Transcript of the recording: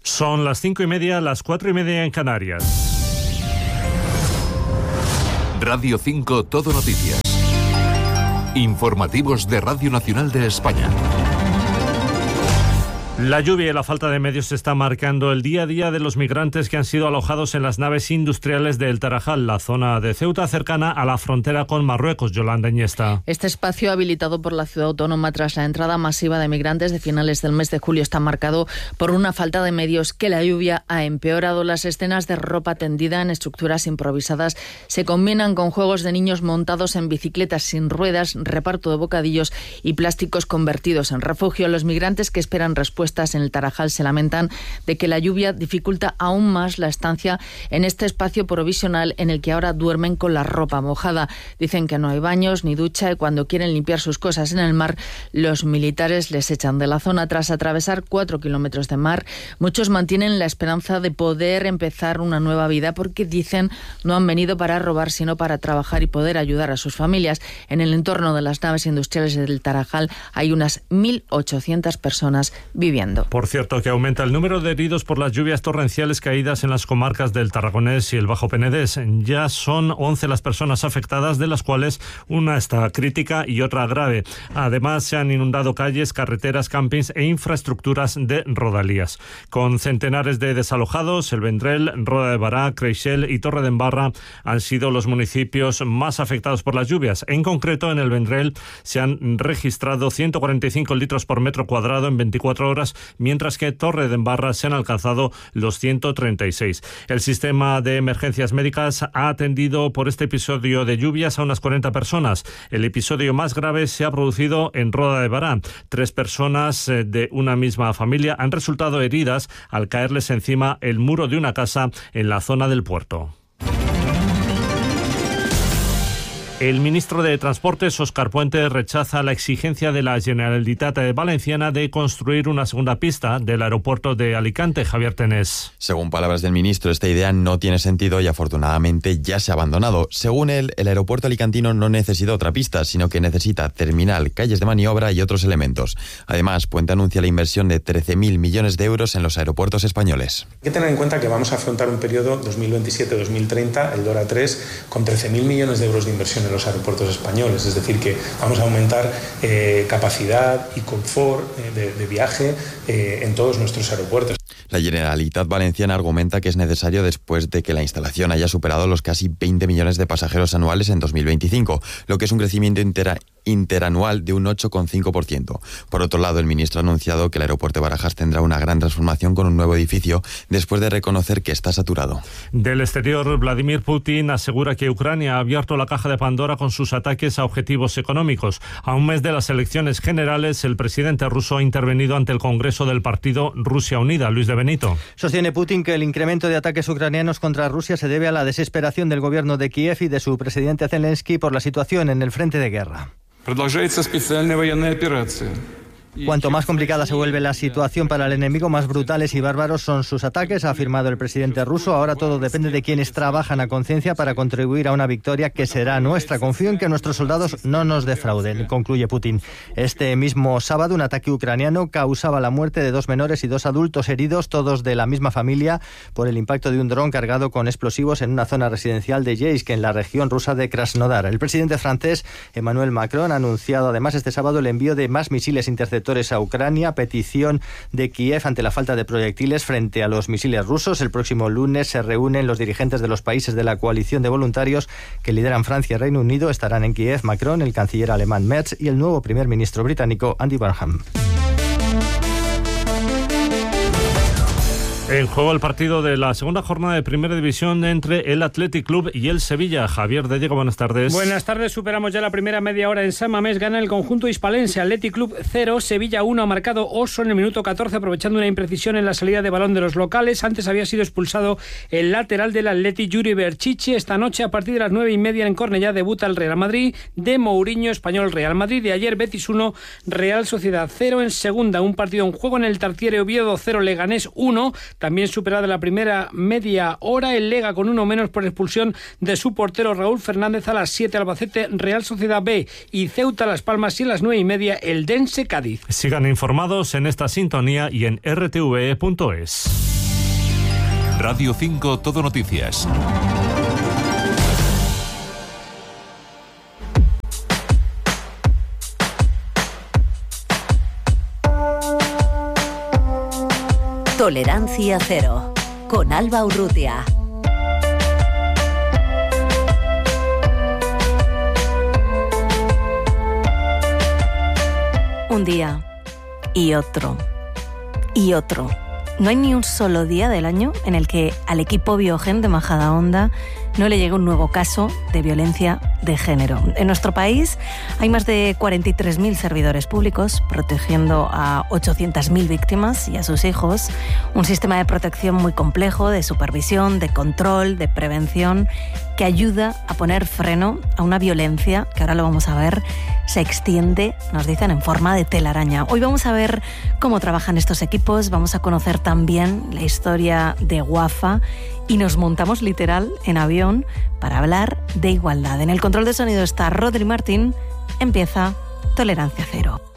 Son las 5:30, las 4:30 en Canarias. Radio 5 Todo Noticias. Informativos de Radio Nacional de España. La lluvia y la falta de medios está marcando el día a día de los migrantes que han sido alojados en las naves industriales de El Tarajal, la zona de Ceuta cercana a la frontera con Marruecos. Yolanda Iniesta. Este espacio habilitado por la ciudad autónoma tras la entrada masiva de migrantes de finales del mes de julio está marcado por una falta de medios que la lluvia ha empeorado. Las escenas de ropa tendida en estructuras improvisadas se combinan con juegos de niños montados en bicicletas sin ruedas, reparto de bocadillos y plásticos convertidos en refugio. Los migrantes que esperan respuestas en El Tarajal se lamentan de que la lluvia dificulta aún más la estancia en este espacio provisional en el que ahora duermen con la ropa mojada. Dicen que no hay baños ni ducha y cuando quieren limpiar sus cosas en el mar, los militares les echan de la zona. Tras atravesar 4 kilómetros de mar, muchos mantienen la esperanza de poder empezar una nueva vida porque dicen no han venido para robar sino para trabajar y poder ayudar a sus familias. En el entorno de las naves industriales del Tarajal hay unas 1.800 personas viviendo. Por cierto, que aumenta el número de heridos por las lluvias torrenciales caídas en las comarcas del Tarragonés y el Bajo Penedés. Ya son 11 las personas afectadas, de las cuales una está crítica y otra grave. Además, se han inundado calles, carreteras, campings e infraestructuras de rodalías. Con centenares de desalojados, El Vendrell, Roda de Bará, Creixell y Torredembarra han sido los municipios más afectados por las lluvias. En concreto, en El Vendrell se han registrado 145 litros por metro cuadrado en 24 horas, mientras que Torredembarra se han alcanzado los 136. El sistema de emergencias médicas ha atendido por este episodio de lluvias a unas 40 personas. El episodio más grave se ha producido en Roda de Bará. 3 personas de una misma familia han resultado heridas al caerles encima el muro de una casa en la zona del puerto. El ministro de Transportes, Óscar Puente, rechaza la exigencia de la Generalitat Valenciana de construir una segunda pista del aeropuerto de Alicante. Javier Tenés. Según palabras del ministro, esta idea no tiene sentido y afortunadamente ya se ha abandonado. Según él, el aeropuerto alicantino no necesita otra pista, sino que necesita terminal, calles de maniobra y otros elementos. Además, Puente anuncia la inversión de 13.000 millones de euros en los aeropuertos españoles. Hay que tener en cuenta que vamos a afrontar un periodo 2027-2030, el DORA 3, con 13.000 millones de euros de inversión en los aeropuertos españoles, es decir, que vamos a aumentar capacidad y confort de viaje en todos nuestros aeropuertos. La Generalitat Valenciana argumenta que es necesario después de que la instalación haya superado los casi 20 millones de pasajeros anuales en 2025, lo que es un crecimiento interanual de un 8,5%. Por otro lado, el ministro ha anunciado que el aeropuerto de Barajas tendrá una gran transformación con un nuevo edificio después de reconocer que está saturado. Del exterior, Vladimir Putin asegura que Ucrania ha abierto la caja de Pandora con sus ataques a objetivos económicos. A un mes de las elecciones generales, el presidente ruso ha intervenido ante el Congreso del partido Rusia Unida. Luis de Benito. Sostiene Putin que el incremento de ataques ucranianos contra Rusia se debe a la desesperación del gobierno de Kiev y de su presidente Zelensky por la situación en el frente de guerra. Cuanto más complicada se vuelve la situación para el enemigo, más brutales y bárbaros son sus ataques, ha afirmado el presidente ruso. Ahora todo depende de quienes trabajan a conciencia para contribuir a una victoria que será nuestra. Confío en que nuestros soldados no nos defrauden, concluye Putin. Este mismo sábado, un ataque ucraniano causaba la muerte de 2 menores y 2 adultos heridos, todos de la misma familia, por el impacto de un dron cargado con explosivos en una zona residencial de Yeisk, en la región rusa de Krasnodar. El presidente francés, Emmanuel Macron, ha anunciado además este sábado el envío de más misiles interceptores a Ucrania, petición de Kiev ante la falta de proyectiles frente a los misiles rusos. El próximo lunes se reúnen los dirigentes de los países de la coalición de voluntarios que lideran Francia y Reino Unido. Estarán en Kiev Macron, el canciller alemán Merz y el nuevo primer ministro británico Andy Burnham. En juego el partido de la segunda jornada de Primera División entre el Athletic Club y el Sevilla. Javier de Diego, buenas tardes. Buenas tardes, superamos ya la primera media hora en San Mamés. Gana el conjunto hispalense. Athletic Club 0, Sevilla 1. Ha marcado Oso en el minuto 14, aprovechando una imprecisión en la salida de balón de los locales. Antes había sido expulsado el lateral del Athletic, Yuri Berchiche. Esta noche, a partir de las 9:30 en Cornellá, debuta el Real Madrid de Mourinho, Español Real Madrid. De ayer, Betis 1, Real Sociedad 0 en segunda. Un partido en juego en el Tartiere, Oviedo 0, Leganés 1. También superada la primera media hora, el Lega con 1 menos por expulsión de su portero Raúl Fernández. A las 7 Albacete, Real Sociedad B y Ceuta Las Palmas, y a las 9:30 el Dense Cádiz. Sigan informados en esta sintonía y en rtve.es. Radio 5 Todo Noticias. Tolerancia cero, con Alba Urrutia. Un día, y otro, y otro. No hay ni un solo día del año en el que al equipo Biogen de Majadahonda no le llegue un nuevo caso de violencia de género. En nuestro país hay más de 43.000 servidores públicos protegiendo a 800.000 víctimas y a sus hijos. Un sistema de protección muy complejo, de supervisión, de control, de prevención, que ayuda a poner freno a una violencia que, ahora lo vamos a ver, se extiende, nos dicen, en forma de telaraña. Hoy vamos a ver cómo trabajan estos equipos, vamos a conocer también la historia de Wafa y nos montamos literal en avión para hablar de igualdad. En el control de sonido está Rodri Martín. Empieza Tolerancia Cero.